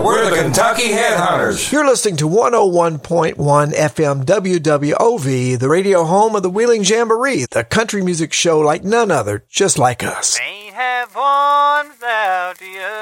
Yeah, we're the Kentucky Headhunters. You're listening to 101.1 FM WWOV, the radio home of the Wheeling Jamboree, the country music show like none other, just like us. Ain't have one without you.